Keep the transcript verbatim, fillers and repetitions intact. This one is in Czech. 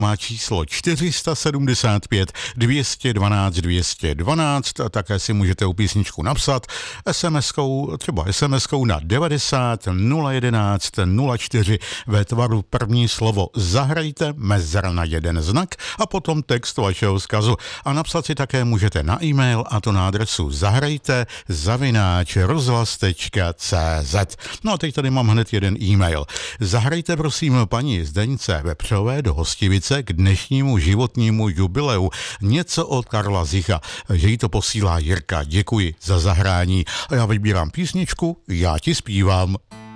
má číslo čtyři sedm pět dvě jedna dva dvě jedna dva a také si můžete u písničku napsat SMSkou, třeba SMSkou na devadesát nula jedenáct nula čtyři ve tvaru první slovo zahrajte, mezera na jeden znak a potom text vašeho vzkazu. A napsat si také můžete na e-mail a to na adresu zahrajte zavináč rozhlas tečka cé zet. No a teď tady mám hned jeden e-mail. Zahrajte prosím paní Zdeňce Vepřové do Hostivice k dnešnímu životnímu jubileu něco od Karla Zicha, že jí to posílá Jirka. Děkuji za zahrání a já vybírám písničku, já ti zpívám.